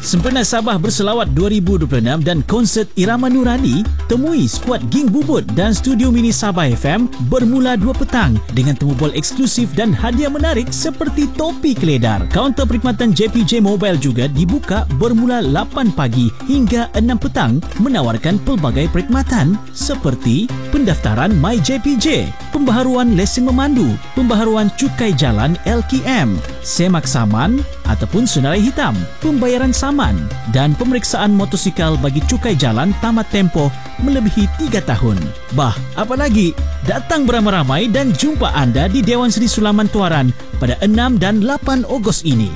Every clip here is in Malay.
Sempena Sabah Berselawat 2026 dan konsert Irama Nurani, temui skuad Geng Bubut dan Studio Mini Sabah FM bermula 2 petang dengan temu bol eksklusif dan hadiah menarik seperti topi keledar. Kaunter perkhidmatan JPJ Mobile juga dibuka bermula 8 pagi hingga 6 petang menawarkan pelbagai perkhidmatan seperti pendaftaran MyJPJ, pembaharuan lesen memandu, pembaharuan cukai jalan LKM, semak saman ataupun senarai hitam, pembayaran saman dan pemeriksaan motosikal bagi cukai jalan tamat tempoh melebihi 3 tahun. Bah, apa lagi? Datang beramai-ramai dan jumpa anda di Dewan Seri Sulaman Tuaran pada 6 dan 8 Ogos ini.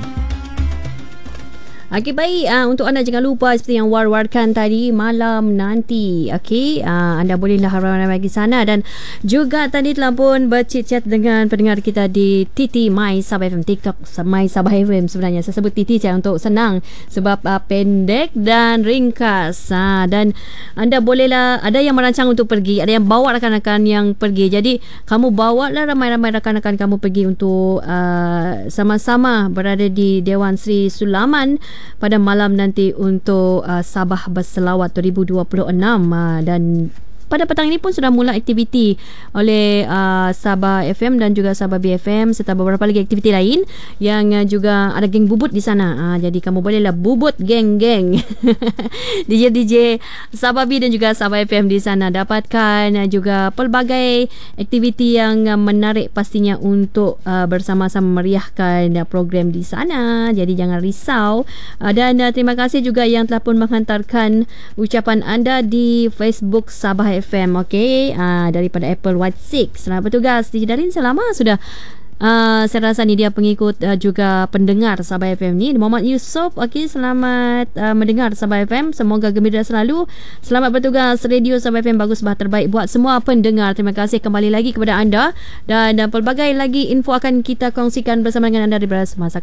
Okey, baik. Untuk anda jangan lupa seperti yang war-warkan tadi, malam nanti, okey, anda bolehlah ramai-ramai pergi sana. Dan juga tadi telah pun berchat-chat dengan pendengar kita di TT My Sabah FM, TikTok My Sabah FM sebenarnya. Saya sebut TT saja untuk senang sebab pendek dan ringkas. Dan anda bolehlah, ada yang merancang untuk pergi, ada yang bawa rakan-rakan yang pergi. Jadi kamu bawalah ramai-ramai rakan-rakan kamu pergi untuk sama-sama berada di Dewan Seri Sulaman pada malam nanti untuk Sabah Berselawat 2026. Dan pada petang ini pun sudah mula aktiviti oleh Sabah FM dan juga Sabah BFM serta beberapa lagi aktiviti lain yang juga ada geng bubut di sana. Jadi kamu bolehlah bubut geng-geng DJ Sabah B dan juga Sabah FM di sana. Dapatkan juga pelbagai aktiviti yang menarik pastinya untuk bersama-sama meriahkan program di sana. Jadi jangan risau. Dan terima kasih juga yang telah pun menghantarkan ucapan anda di Facebook Sabah FM, okey, daripada Apple White 6. Selamat bertugas DJ Darin, selama sudah saya rasa ni dia pengikut juga pendengar Sabah FM ni. Muhammad Yusof, okey, selamat mendengar Sabah FM, semoga gembira selalu. Selamat bertugas Radio Sabah FM, bagus bah, terbaik buat semua pendengar. Terima kasih kembali lagi kepada anda dan pelbagai lagi info akan kita kongsikan bersama dengan anda di semasa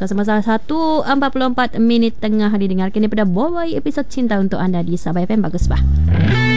1:44 didengarkan daripada Boy episod Cinta untuk anda di Sabah FM, bagus bah.